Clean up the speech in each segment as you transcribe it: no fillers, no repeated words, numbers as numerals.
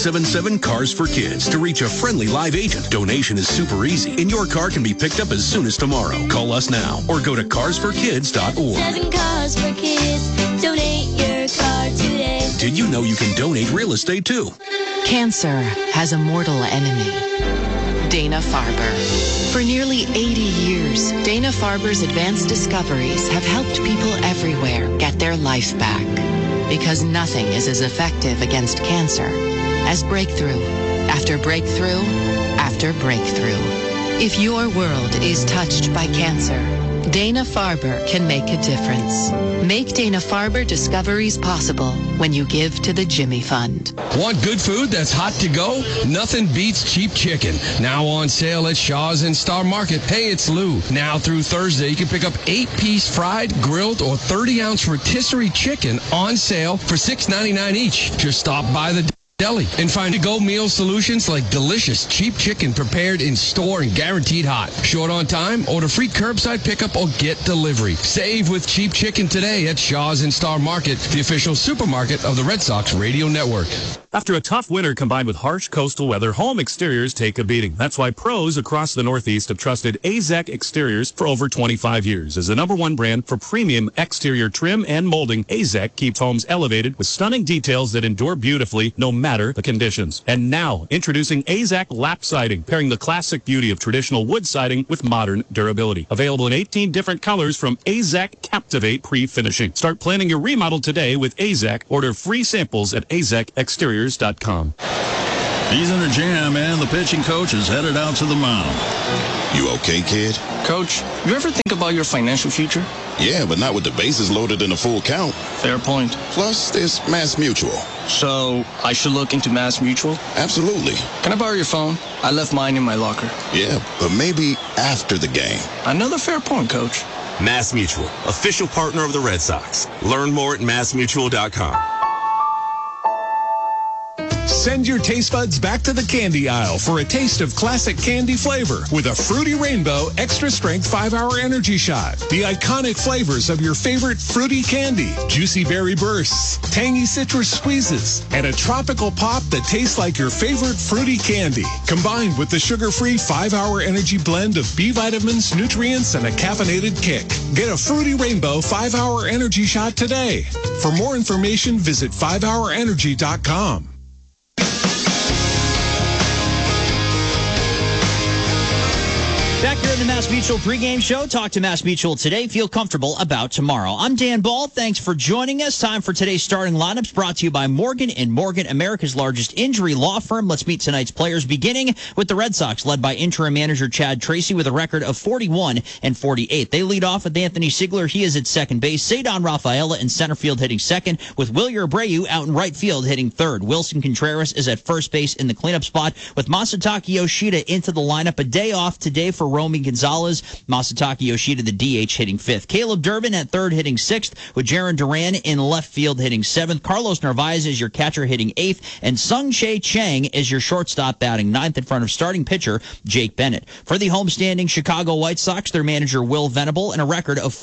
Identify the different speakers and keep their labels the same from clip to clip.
Speaker 1: 877-CARS-FOR-KIDS to reach a friendly live agent. Donation is super easy, and your car can be picked up as soon as tomorrow. Call us now or go to carsforkids.org.
Speaker 2: 7 Cars for Kids. Donate your car today.
Speaker 1: Did you know you can donate real estate too?
Speaker 3: Cancer has a mortal enemy, Dana-Farber. For nearly 80 years, Dana-Farber's advanced discoveries have helped people everywhere get their life back. Because nothing is as effective against cancer as breakthrough after breakthrough after breakthrough. If your world is touched by cancer, Dana-Farber can make a difference. Make Dana-Farber discoveries possible when you give to the Jimmy Fund.
Speaker 4: Want good food that's hot to go? Nothing beats cheap chicken. Now on sale at Shaw's and Star Market. Hey, it's Lou. Now through Thursday, you can pick up 8-piece fried, grilled, or 30-ounce rotisserie chicken on sale for $6.99 each. Just stop by the deli and find to-go meal solutions like delicious cheap chicken prepared in store and guaranteed hot. Short on time? Order free curbside pickup or get delivery. Save with cheap chicken today at Shaw's and Star Market, the official supermarket of the Red Sox Radio Network.
Speaker 5: After a tough winter combined with harsh coastal weather, home exteriors take a beating. That's why pros across the Northeast have trusted AZEK Exteriors for over 25 years. As the #1 brand for premium exterior trim and molding, AZEK keeps homes elevated with stunning details that endure beautifully no matter the conditions. And now, introducing AZEK Lap Siding, pairing the classic beauty of traditional wood siding with modern durability. Available in 18 different colors from AZEK Captivate Pre-Finishing. Start planning your remodel today with AZEK. Order free samples at AZEKExteriors.com.
Speaker 6: He's in a jam, and the pitching coach is headed out to the mound.
Speaker 7: You okay, kid?
Speaker 8: Coach, you ever think about your financial future?
Speaker 7: Yeah, but not with the bases loaded in a full count.
Speaker 8: Fair point.
Speaker 7: Plus, there's Mass Mutual.
Speaker 8: So, I should look into Mass Mutual?
Speaker 7: Absolutely.
Speaker 8: Can I borrow your phone? I left mine in my locker.
Speaker 7: Yeah, but maybe after the game.
Speaker 8: Another fair point, Coach.
Speaker 9: Mass Mutual, official partner of the Red Sox. Learn more at massmutual.com.
Speaker 10: Send your taste buds back to the candy aisle for a taste of classic candy flavor with a Fruity Rainbow Extra Strength 5-Hour Energy Shot. The iconic flavors of your favorite fruity candy, juicy berry bursts, tangy citrus squeezes, and a tropical pop that tastes like your favorite fruity candy. Combined with the sugar-free 5-Hour Energy blend of B vitamins, nutrients, and a caffeinated kick. Get a Fruity Rainbow 5-Hour Energy Shot today. For more information, visit 5hourenergy.com.
Speaker 11: Back here in the Mass Mutual pregame show. Talk to Mass Mutual today. Feel comfortable about tomorrow. I'm Dan Ball. Thanks for joining us. Time for today's starting lineups brought to you by Morgan & Morgan, America's largest injury law firm. Let's meet tonight's players, beginning with the Red Sox, led by interim manager Chad Tracy with a record of 41-48. They lead off with Anthony Sigler. He is at second base. Cedon Rafaela in center field hitting second, with Wilyer Abreu out in right field hitting third. Wilson Contreras is at first base in the cleanup spot, with Masataka Yoshida into the lineup. A day off today for Romy Gonzalez. Masataka Yoshida, the DH, hitting fifth. Caleb Durbin at third, hitting sixth, with Jaron Duran in left field hitting seventh. Carlos Narvaez is your catcher, hitting eighth, and Sung Chae Chang is your shortstop, batting ninth in front of starting pitcher Jake Bennett. For the homestanding Chicago White Sox, their manager Will Venable, and a record of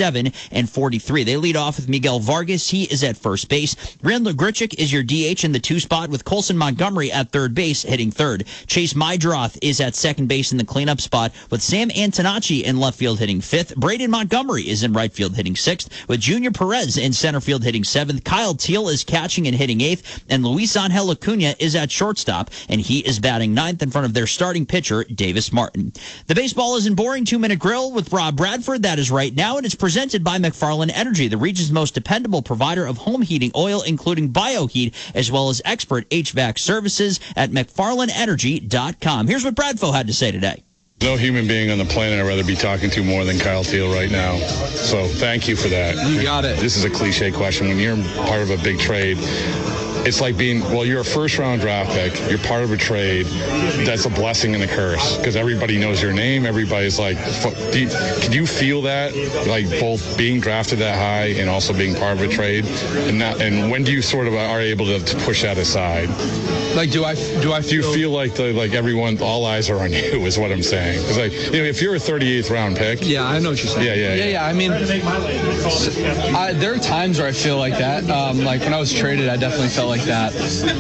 Speaker 11: 47-43. They lead off with Miguel Vargas. He is at first base. Randall Grichuk is your DH in the two spot, with Colson Montgomery at third base hitting third. Chase Mydroth is at second base in the cleanup spot, with Sam Antonacci in left field hitting fifth. Braden Montgomery is in right field hitting sixth, with Junior Perez in center field hitting seventh. Kyle Teal is catching and hitting eighth, and Luis Angel Acuna is at shortstop, and he is batting ninth in front of their starting pitcher, Davis Martin. The Baseball Isn't Boring 2-Minute Grill with Rob Bradford. That is right now, and it's presented by McFarland Energy, the region's most dependable provider of home heating oil, including BioHeat, as well as expert HVAC services at McFarlandEnergy.com. Here's what Bradfo had to say today.
Speaker 12: No human being on the planet I'd rather be talking to more than Kyle Teal right now. So thank you for that.
Speaker 8: You got it.
Speaker 12: This is a cliche question. When you're part of a big trade, it's like you're a first-round draft pick. You're part of a trade. That's a blessing and a curse because everybody knows your name. Everybody's like, can you feel that? Like both being drafted that high and also being part of a trade? And when do you sort of are able to push that aside?
Speaker 8: Like, do I
Speaker 12: feel like everyone, all eyes are on you is what I'm saying. It's like, if you're a 38th round pick.
Speaker 8: Yeah, I know what you're saying. Yeah. I mean, there are times where I feel like that. Like when I was traded, I definitely felt like that.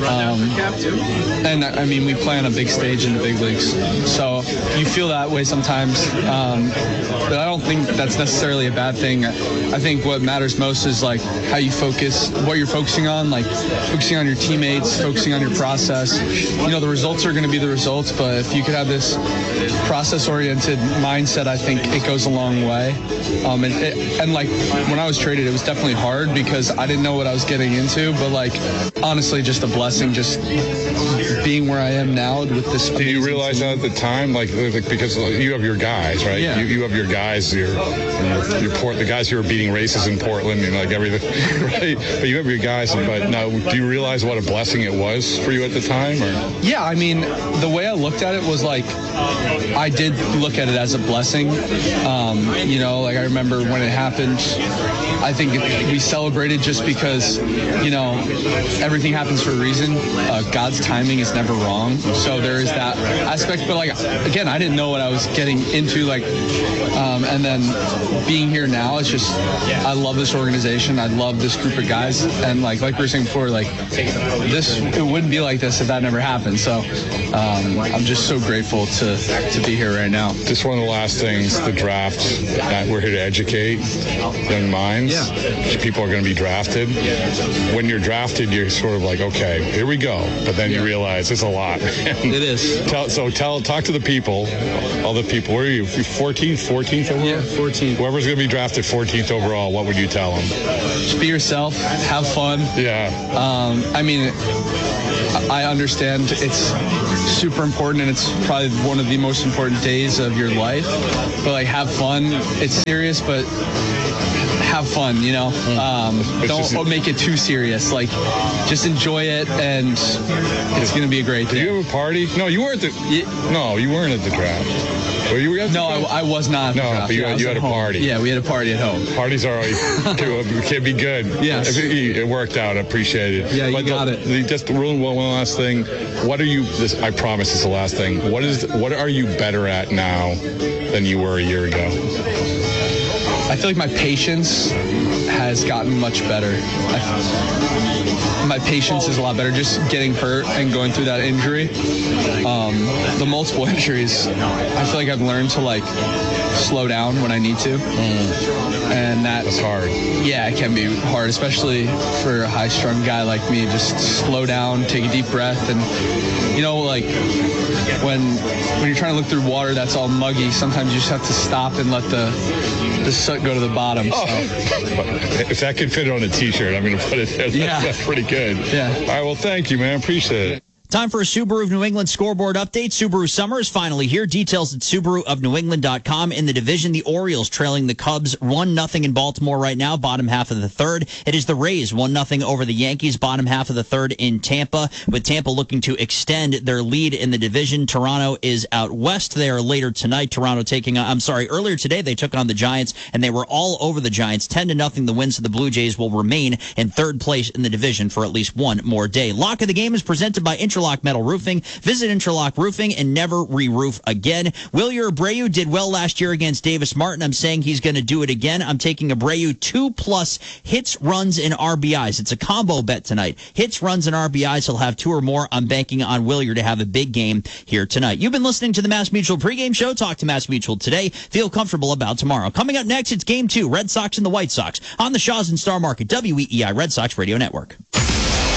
Speaker 8: And I mean, we play on a big stage in the big leagues, so you feel that way sometimes. But I don't think that's necessarily a bad thing. I think what matters most is like how you focus, what you're focusing on, like focusing on your teammates, focusing on your process. You know, the results are going to be the results, but if you could have this process-oriented mindset, I think it goes a long way. And like when I was traded, it was definitely hard because I didn't know what I was getting into, but like honestly, just a blessing, just being where I am now with this.
Speaker 12: Did you realize that at the time, like because you have your guys, right?
Speaker 8: Yeah.
Speaker 12: You have your guys, the guys who are beating races in Portland and like everything, right? But you have your guys. But now, do you realize what a blessing it was for you at the time? Or?
Speaker 8: Yeah, I mean, the way I looked at it was like, I did look at it as a blessing. You know, like I remember when it happened, I think we celebrated just because, you know, everything happens for a reason. God's timing is never wrong. So there is that aspect. But like, again, I didn't know what I was getting into. Like, and then being here now, it's just, I love this organization. I love this group of guys. And like we were saying before, like it wouldn't be like this if that never happened. So I'm just so grateful to be here right now.
Speaker 12: Just one of the last things, the draft, that we're here to educate young minds. Yeah. People are going to be drafted. When you're drafted, you're sort of like, okay, here we go. But then you realize it's a lot.
Speaker 8: It is.
Speaker 12: Talk to the people, all the people. Where are you? 14th overall?
Speaker 8: Yeah, 14th.
Speaker 12: Whoever's going to be drafted 14th overall, what would you tell them?
Speaker 8: Just be yourself, have fun.
Speaker 12: Yeah.
Speaker 8: I mean, I understand it's super important and it's probably one of the most important days of your life, but like have fun. It's serious, but have fun, you know. Don't make it too serious. Like, just enjoy it, and it's going to be a great day.
Speaker 12: Did you have a party? No, you weren't you weren't at the draft. Were you at the draft?
Speaker 8: I was not at the draft.
Speaker 12: But you had a party.
Speaker 8: Yeah, we had a party at home.
Speaker 12: Parties are always can be good.
Speaker 8: Yes.
Speaker 12: It worked out. I appreciate it.
Speaker 8: Yeah, you got it.
Speaker 12: Just one last thing. What are you? I promise this is the last thing. What are you better at now than you were a year ago?
Speaker 8: I feel like my patience has gotten much better. My patience is a lot better. Just getting hurt and going through that injury, the multiple injuries, I feel like I've learned to like slow down when I need to. And that's hard. Yeah, it can be hard, especially for a high-strung guy like me. Just slow down, take a deep breath, and you know, like when you're trying to look through water that's all muggy, sometimes you just have to stop and let the soot go to the bottom. So.
Speaker 12: If that could fit on a T-shirt, I'm going to put it there. That's pretty good.
Speaker 8: Yeah.
Speaker 12: All right, well, thank you, man. Appreciate it.
Speaker 11: Time for a Subaru of New England scoreboard update. Subaru summer is finally here. Details at SubaruofNewEngland.com. In the division, the Orioles trailing the Cubs 1-0 in Baltimore right now, bottom half of the third. It is the Rays 1-0 over the Yankees, bottom half of the third in Tampa, with Tampa looking to extend their lead in the division. Toronto is out west. They are later tonight. Earlier today they took on the Giants, and they were all over the Giants. 10-0 the wins of the Blue Jays will remain in third place in the division for at least one more day. Lock of the game is presented by Interlock Metal Roofing. Visit Interlock Roofing and never re-roof again. Wilyer Abreu did well last year against Davis Martin. I'm saying he's going to do it again. I'm taking Abreu 2+ hits, runs, and RBIs. It's a combo bet tonight. Hits, runs, and RBIs. He'll have 2 or more. I'm banking on Wilyer to have a big game here tonight. You've been listening to the Mass Mutual pregame show. Talk to Mass Mutual today. Feel comfortable about tomorrow. Coming up next, it's Game 2, Red Sox and the White Sox on the Shaw's and Star Market, WEEI Red Sox Radio Network.